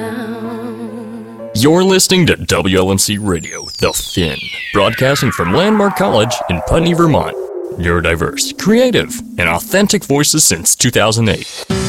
sound. You're listening to WLMC Radio, The Finn, broadcasting from Landmark College in Putney, Vermont. Neurodiverse, creative, and authentic voices since 2008.